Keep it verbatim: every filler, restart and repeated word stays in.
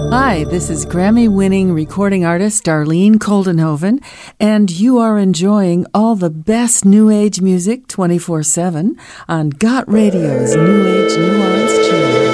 Hi, this is Grammy-winning recording artist Darlene Koldenhoven, and you are enjoying all the best New Age music twenty-four seven on Got Radio's New Age Nuance Channel.